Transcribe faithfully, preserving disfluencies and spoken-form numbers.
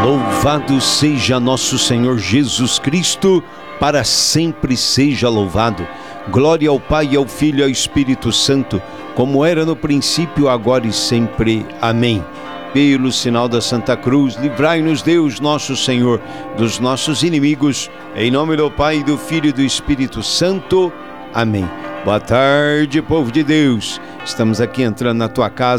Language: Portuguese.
Louvado seja nosso Senhor Jesus Cristo, para sempre seja louvado. Glória ao Pai, ao Filho e ao Espírito Santo, como era no princípio, agora e sempre. Amém. Pelo sinal da Santa Cruz, livrai-nos Deus nosso Senhor dos nossos inimigos, em nome do Pai, do Filho e do Espírito Santo. Amém. Boa tarde, povo de Deus. Estamos aqui entrando na tua casa